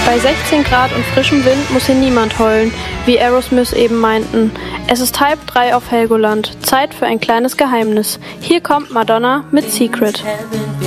Bei 16 Grad und frischem Wind muss hier niemand heulen, wie Aerosmith eben meinten. Es ist 2:30 auf Helgoland. Zeit für ein kleines Geheimnis. Hier kommt Madonna mit Secret.